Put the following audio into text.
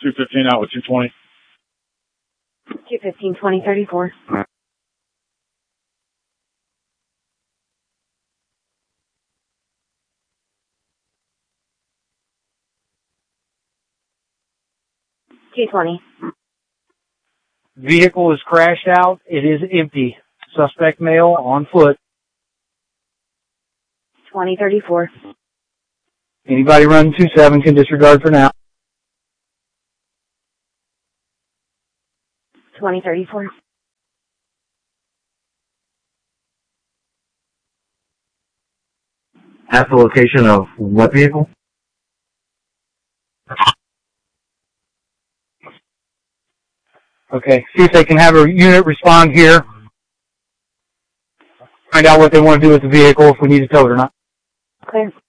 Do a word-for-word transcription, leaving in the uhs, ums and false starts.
two fifteen out with two twenty. two fifteen, twenty, thirty-four. two twenty. Vehicle is crashed out. It is empty. Suspect male on foot. twenty thirty-four. Anybody running two seven can disregard for now. twenty thirty-four. At the location of what vehicle? Okay, see if they can have a unit respond here. Find out what they want to do with the vehicle, if we need to tow it or not. Clear.